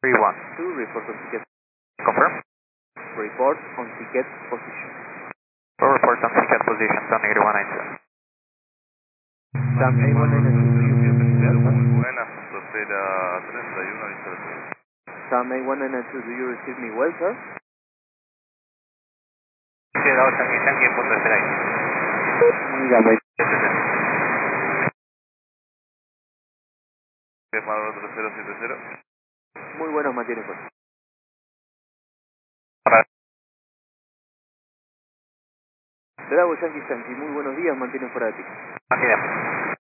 312, report on ticket. Confirm. Report on ticket position. Report on ticket position, Sun 8192. Sam A192, Muy buenas, frontera 31, Victor. Sam A192, do you receive me well, sir? Queda 8 Yankee en punto de será ahí. Dígame. Maduro 3070. Muy buenos, mantiene pues. Bravo Yankee Yankee, muy buenos días, mantiene fuera de ti. Mantiene.